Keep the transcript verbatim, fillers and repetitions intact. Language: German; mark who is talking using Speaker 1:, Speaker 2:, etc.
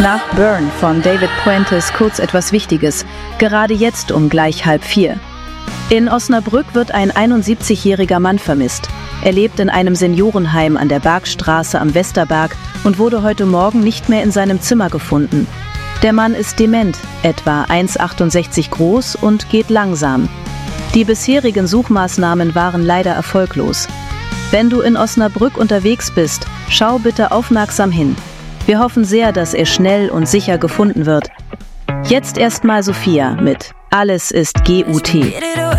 Speaker 1: Nach Burn von David Puentes kurz etwas Wichtiges, gerade jetzt um gleich halb vier. In Osnabrück wird ein einundsiebzigjähriger Mann vermisst. Er lebt in einem Seniorenheim an der Bergstraße am Westerberg und wurde heute Morgen nicht mehr in seinem Zimmer gefunden. Der Mann ist dement, etwa eins Komma achtundsechzig groß und geht langsam. Die bisherigen Suchmaßnahmen waren leider erfolglos. Wenn du in Osnabrück unterwegs bist, schau bitte aufmerksam hin. Wir hoffen sehr, dass er schnell und sicher gefunden wird. Jetzt erstmal Sophia mit Alles ist G U T.